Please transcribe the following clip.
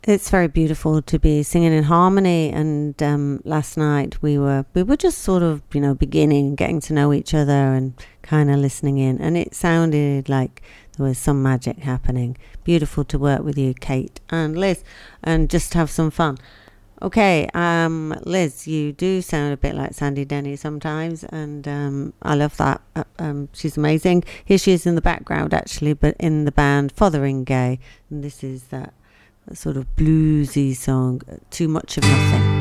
It's very beautiful to be singing in harmony. And last night we were just sort of, beginning, getting to know each other and kind of listening in. And it sounded like there was some magic happening. Beautiful to work with you, Kate and Liz, and just have some fun. Okay, Liz, you do sound a bit like Sandy Denny sometimes, and I love that. She's amazing. Here she is in the background, actually, but in the band Fothering Gay. And this is that sort of bluesy song, Too Much of Nothing.